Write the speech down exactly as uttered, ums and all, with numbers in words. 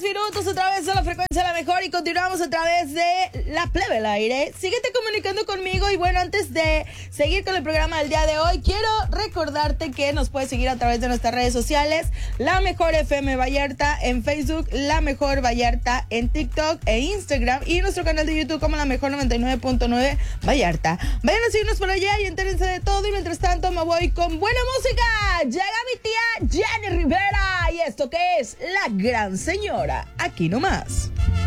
minutos a través de la frecuencia La Mejor y continuamos a través de La Plebe al Aire. Síguete comunicando conmigo y bueno, antes de seguir con el programa del día de hoy, quiero recordarte que nos puedes seguir a través de nuestras redes sociales, La Mejor F M Vallarta en Facebook, La Mejor Vallarta en TikTok e Instagram y nuestro canal de YouTube como La Mejor noventa y nueve punto nueve Vallarta. Vayan a seguirnos por allá y entérense de todo y mientras tanto me voy con buena música. Llega mi tía Jenny Rivera y esto que es La Gran Señora, aquí nomás.